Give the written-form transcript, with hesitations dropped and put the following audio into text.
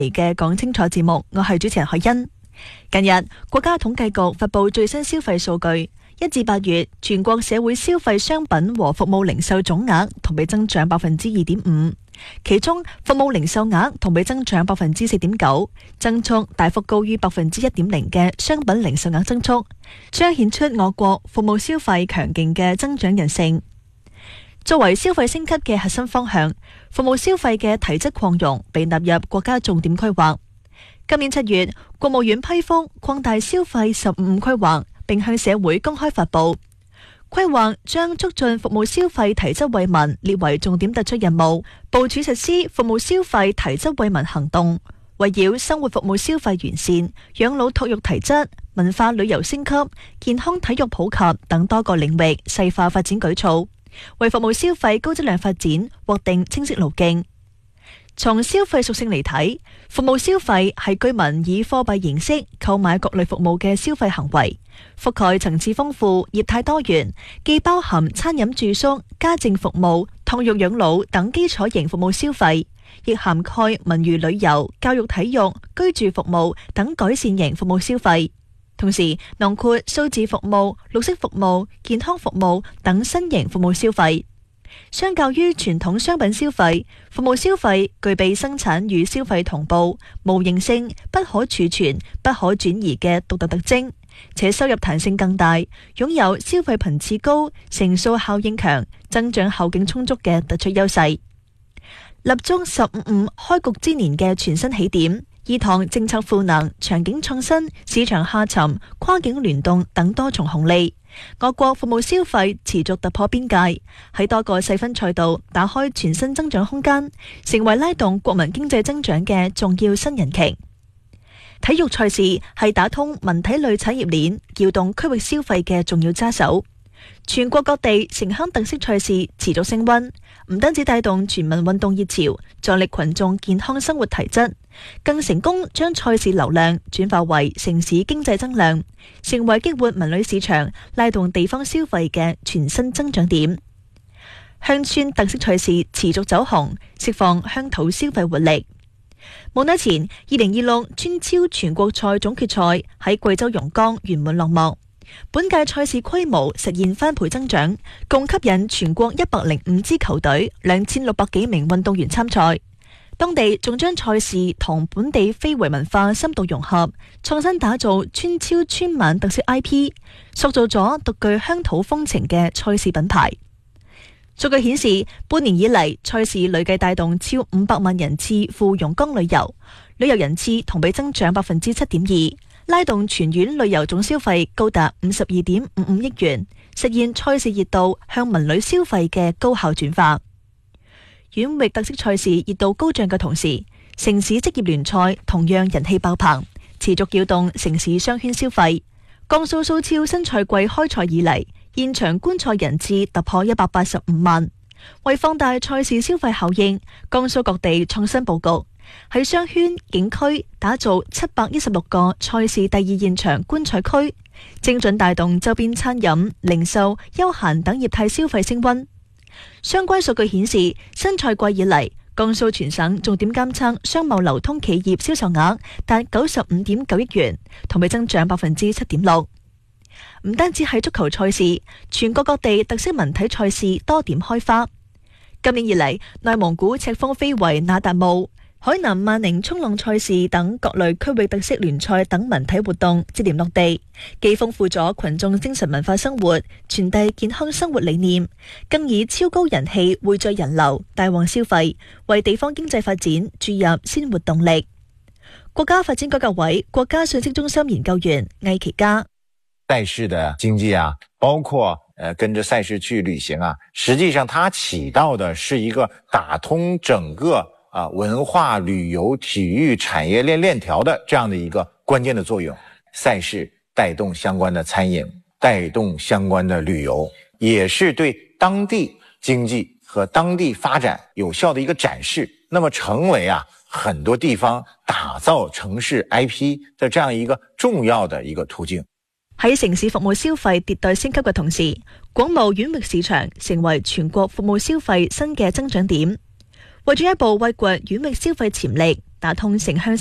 嘅講清楚節目，我係主持人海欣。近日，國家統計局發布最新消費數據，1至8月全國社會消費商品和服務零售總額同比增長2.5%，其中服務零售額同比增長4.9%，增速大幅高於1.0%嘅商品零售額增速，彰顯出我國服務消費強勁嘅增長韌性。作為消費升級嘅核心方向，服務消費嘅體質擴容被納入國家重點規劃。今年7月，國務院批覆擴大消費15規劃，並向社會公開發布。規劃將促進服務消費提質惠民列為重點突出任務，部署實施服務消費提質惠民行動，圍繞生活服務消費完善、養老托育提質、文化旅遊升級、健康體育普及等多個領域細化發展舉措，為服務消費高質量發展劃定清晰路徑。從消費屬性嚟睇，服務消費係居民以貨幣形式購買各類服務嘅消費行為，覆蓋層次豐富、業態多元，既包含餐飲住宿、家政服務、托育養老等基礎型服務消費，亦涵蓋文娛旅遊、教育體育、居住服務等改善型服務消費。同時囊括數字服務、綠色服務、健康服務等新型服務消費。相較於傳統商品消費，服務消費具備生產與消費同步、無形性、不可儲存、不可轉移嘅獨特特徵，且收入彈性更大，擁有消費頻次高、乘數效應強、增長後勁充足嘅突出優勢。立足15開局之年嘅全新起點，依託政策賦能、場景創新、市場下沉、跨境聯動等多重紅利，我國服務消費持續突破邊界，喺多個細分賽道打開全新增長空間，成為拉動國民經濟增長嘅重要新引擎。體育賽事係打通文體類產業鏈、撬動區域消費嘅重要揸手。全國各地城鄉特色賽事持續升溫，唔單止帶動全民運動熱潮，助力群眾健康生活體質，更成功將賽事流量轉化為城市經濟增量，成為激活文旅市場、拉動地方消費嘅全新增長點。鄉村特色賽事持續走紅，釋放鄉土消費活力。冇耐前，2026村超全國賽總決賽喺貴州榕江圓滿落幕。本屆賽事規模實現翻倍增長，共吸引全國105支球隊、2600幾名運動員參賽。當地仲將賽事同本地非遺文化深度融合，創新打造村超村晚特色 IP， 塑造咗獨具鄉土風情嘅賽事品牌。數據顯示，半年以嚟，賽事累計帶動超500萬人次赴榕江旅遊，旅遊人次同比增長7.2%。拉動全縣旅遊總消費高達52.55億元，實現賽事熱度向文旅消費嘅高效轉化。縣域特色賽事熱度高漲嘅同時，城市職業聯賽同樣人氣爆棚，持續撬動城市商圈消費。江蘇蘇超新賽季開賽以嚟，現場觀賽人次突破185萬。為放大賽事消費效應，江蘇各地創新佈局，喺商圈景區打造716個賽事第二現場觀賽區，精準帶動周邊餐飲、零售、休閒等業態消費升溫。相關數據顯示，新賽季以嚟，江蘇全省重點監測商貿流通企業銷售額達95.9億元，同比增長7.6%。唔單止係足球賽事，全國各地特色文體賽事多點開花。今年以嚟，內蒙古赤峰非遺那達慕、海南萬寧衝浪賽事等各類區域特色聯賽等文體活動接連落地，既豐富咗群眾精神文化生活，傳遞健康生活理念，更以超高人氣匯聚人流，帶旺消費，為地方經濟發展注入鮮活動力。國家發展改革委國家信息中心研究員魏其嘉： 賽事的經濟啊，包括跟着賽事去旅行啊，實際上它起到的是一個打通整個文化旅遊體育產業鏈條的這樣的一個關鍵的作用。賽事帶動相關的餐飲，帶動相關的旅遊，也是對當地經濟和當地發展有效的一個展示，那麼成為很多地方打造城市 IP 的這樣一個重要的一個途徑。 喺城市服務消費迭代升級嘅同時，廣務縣域市場成為全國服務消費新嘅增長點。為進一步挖掘縣域消費潛力， 打通城鄉